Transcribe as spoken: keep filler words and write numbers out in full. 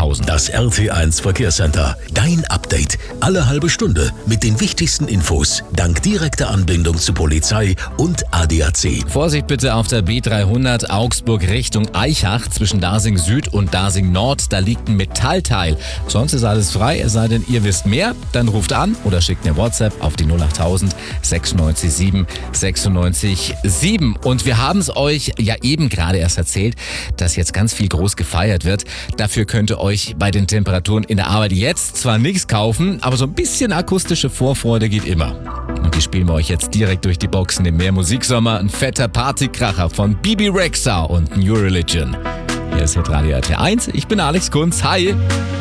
Sachsenhausen. Das R T eins Verkehrscenter. Dein Update. Alle halbe Stunde mit den wichtigsten Infos. Dank direkter Anbindung zu Polizei und A D A C. Vorsicht bitte auf der B dreihundert Augsburg Richtung Eichach zwischen Dasing Süd und Dasing Nord. Da liegt ein Metallteil. Sonst ist alles frei, es sei denn, ihr wisst mehr. Dann ruft an oder schickt eine WhatsApp auf die null achttausend sechsundneunzig sieben sechsundneunzig sieben. Und wir haben es euch ja eben gerade erst erzählt, dass jetzt ganz viel groß gefeiert wird. Dafür könnt ihr euch bei den Temperaturen in der Arbeit jetzt zwar nichts kaufen, aber so ein bisschen akustische Vorfreude geht immer. Und die spielen wir euch jetzt direkt durch die Boxen im Mehr Musiksommer. Ein fetter Partykracher von Bibi Rexha und New Religion. Hier ist Hitradio R T eins. Ich bin Alex Kunz. Hi!